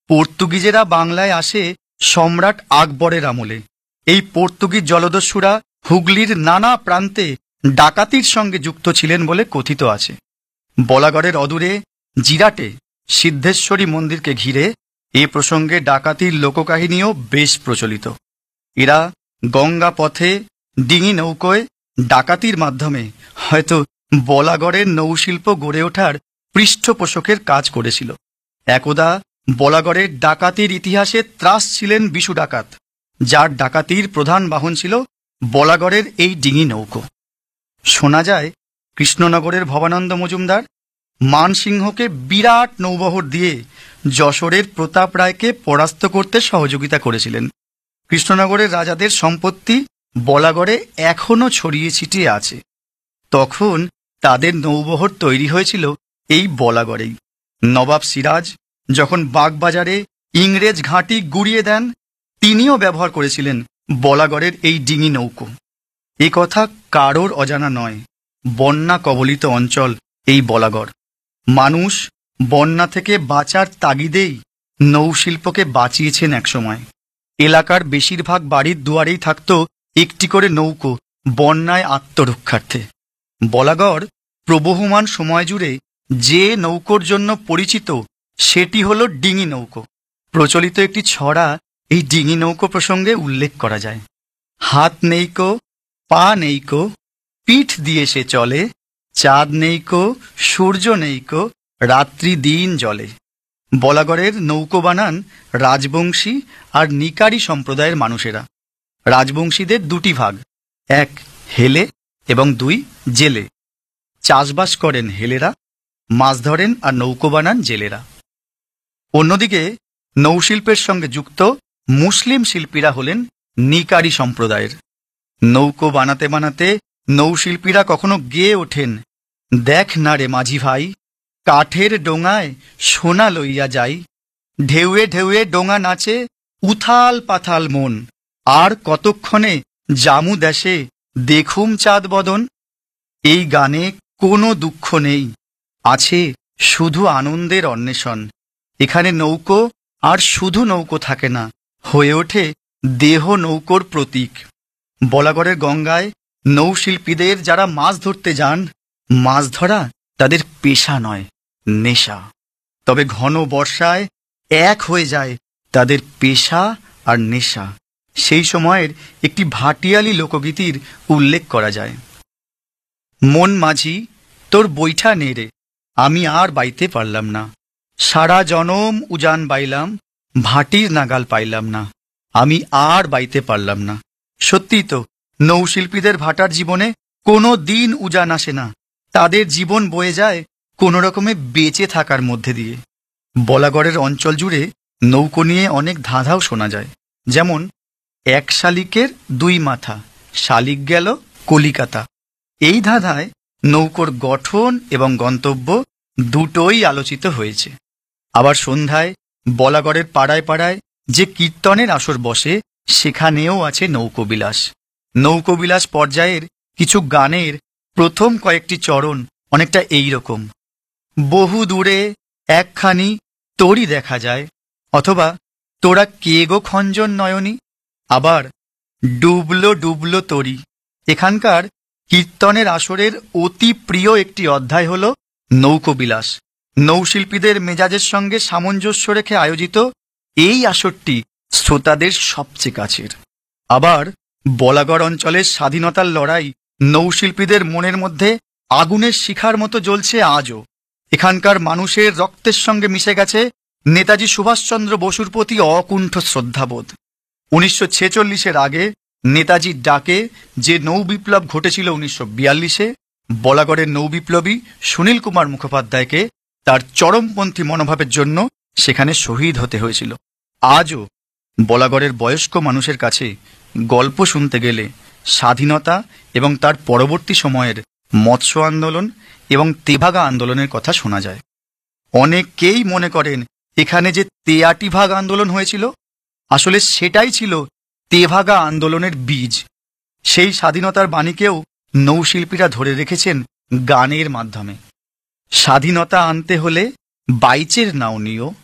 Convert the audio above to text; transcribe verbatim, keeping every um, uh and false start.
পর্তুগিজেরা বাংলায় আসে সম্রাট আকবরের আমলে। এই পর্তুগিজ জলদস্যুরা হুগলির নানা প্রান্তে ডাকাতির সঙ্গে যুক্ত ছিলেন বলে কথিত আছে। বলাগড়ের অদূরে জিরাটে সিদ্ধেশ্বরী মন্দিরকে ঘিরে এ প্রসঙ্গে ডাকাতির লোককাহিনীও বেশ প্রচলিত। এরা গঙ্গা পথে ডিঙি নৌকোয় ডাকাতির মাধ্যমে হয়তো বলাগড়ের নৌশিল্প গড়ে ওঠার পৃষ্ঠপোষকের কাজ করেছিল। একদা বলাগড়ের ডাকাতির ইতিহাসে ত্রাস ছিলেন বিশু ডাকাত, যার ডাকাতির প্রধান বাহন ছিল বলাগড়ের এই ডিঙি নৌকো। শোনা যায় কৃষ্ণনগরের ভবানন্দ মজুমদার মানসিংহকে বিরাট নৌবহর দিয়ে যশোরের প্রতাপ রায়কে পরাস্ত করতে সহযোগিতা করেছিলেন। কৃষ্ণনগরের রাজাদের সম্পত্তি বলাগড়ে এখনও ছড়িয়ে ছিটিয়ে আছে। তখন তাদের নৌবহর তৈরি হয়েছিল এই বলাগড়েই। নবাব সিরাজ যখন বাগবাজারে ইংরেজ ঘাঁটি গুড়িয়ে দেন, তিনিও ব্যবহার করেছিলেন বলাগড়ের এই ডিঙি নৌকো। এ কথা কারোর অজানা নয়। বন্যা কবলিত অঞ্চল এই বলাগড়। মানুষ বন্যা থেকে বাঁচার তাগিদেই নৌশিল্পকে বাঁচিয়েছেন একসময়। এলাকার বেশিরভাগ বাড়ির দুয়ারেই থাকত একটি করে নৌকো বন্যায় আত্মরক্ষার্থে। বলাগড় প্রবহমান সময় জুড়ে যে নৌকোর জন্য পরিচিত সেটি হল ডিঙি নৌকো। প্রচলিত একটি ছড়া এই ডিঙি নৌকো প্রসঙ্গে উল্লেখ করা যায়। হাত নেইকো, পা নেইকো, পিঠ দিয়ে সে চলে, চাঁদ নেইকো, সূর্য নেইকো, রাত্রি দিন জলে। বলাগড়ের নৌকো বানান রাজবংশী আর নিকারি সম্প্রদায়ের মানুষেরা। রাজবংশীদের দুটি ভাগ, এক হেলে এবং দুই জেলে। চাষবাস করেন হেলেরা, মাছ ধরেন আর নৌকো বানান জেলেরা। অন্যদিকে নৌশিল্পের সঙ্গে যুক্ত মুসলিম শিল্পীরা হলেন নিকারি সম্প্রদায়ের। নৌকো বানাতে বানাতে নৌশিল্পীরা কখনো গেয়ে ওঠেন, দেখ না রে মাঝি ভাই, কাঠের ডোঙায় সোনা লইয়া যাই, ঢেউয়ে ঢেউয়ে ডোঙা নাচে উথাল পাথাল মন, আর কতক্ষণে জামু দেশে দেখুম চাঁদ বদন। এই গানে কোনো দুঃখ নেই, আছে শুধু আনন্দের অন্বেষণ। এখানে নৌকো আর শুধু নৌকো থাকে না, হয়ে ওঠে দেহ নৌকোর প্রতীক। বলাগড়ের গঙ্গায় নৌশিল্পীদের যারা মাছ ধরতে যান, মাছ ধরা তাদের পেশা নয়, নেশা। তবে ঘন বর্ষায় এক হয়ে যায় তাদের পেশা আর নেশা। সেই সময়ের একটি ভাটিয়ালি লোকগীতির উল্লেখ করা যায়। মন মাঝি তোর বৈঠা নেড়ে আমি আর বাইতে পারলাম না, সারা জনম উজান বাইলাম, ভাটির নাগাল পাইলাম না, আমি আর বাইতে পারলাম না। সত্যিই তো, নৌশিল্পীদের ভাটার জীবনে কোনো দিন উজান আসে না। তাদের জীবন বয়ে যায় কোনো রকমে বেঁচে থাকার মধ্যে দিয়ে। বলাগড়ের অঞ্চল জুড়ে নৌকো নিয়ে অনেক ধাঁধাও শোনা যায়। যেমন, এক শালিকের দুই মাথা, শালিক গেল কলিকাতা। এই ধাঁধায় নৌকোর গঠন এবং গন্তব্য দুটোই আলোচিত হয়েছে। আবার সন্ধ্যায় বলাগড়ের পাড়ায় পাড়ায় যে কীর্তনের আসর বসে, সেখানেও আছে নৌকোবিলাস। নৌকোবিলাস পর্যায়ের কিছু গানের প্রথম কয়েকটি চরণ অনেকটা এই রকম: বহু দূরে একখানি তরি দেখা যায়, অথবা তোরা কে গো খঞ্জন নয়নী। আবার ডুবলো ডুবলো তরি। এখানকার কীর্তনের আসরের অতি প্রিয় একটি অধ্যায় হল নৌকোবিলাস। নৌশিল্পীদের মেজাজের সঙ্গে সামঞ্জস্য রেখে আয়োজিত এই আসরটি শ্রোতাদের সবচেয়ে কাছের। আবার বলাগড় অঞ্চলের স্বাধীনতার লড়াই নৌশিল্পীদের মনের মধ্যে আগুনের শিখার মতো জ্বলছে আজও। এখানকার মানুষের রক্তের সঙ্গে মিশে গেছে নেতাজি সুভাষচন্দ্র বসুর প্রতি অকুণ্ঠ শ্রদ্ধাবোধ। উনিশশো ছেচল্লিশের আগে নেতাজির ডাকে যে নৌ বিপ্লব ঘটেছিল উনিশশো বিয়াল্লিশে, বলাগড়ের নৌবিপ্লবী সুনীল কুমার মুখোপাধ্যায়কে তার চরমপন্থী মনোভাবের জন্য সেখানে শহীদ হতে হয়েছিল। আজও বলাগড়ের বয়স্ক মানুষের কাছে গল্প শুনতে গেলে স্বাধীনতা এবং তার পরবর্তী সময়ের মৎস্য আন্দোলন এবং তেভাগা আন্দোলনের কথা শোনা যায়। অনেকেই মনে করেন এখানে যে তেয়াটিভাগ আন্দোলন হয়েছিল, আসলে সেটাই ছিল তেভাগা আন্দোলনের বীজ। সেই স্বাধীনতার বাণীকেও নৌশিল্পীরা ধরে রেখেছেন গানের মাধ্যমে। স্বাধীনতা আনতে হলে বাইচের নাও নিও,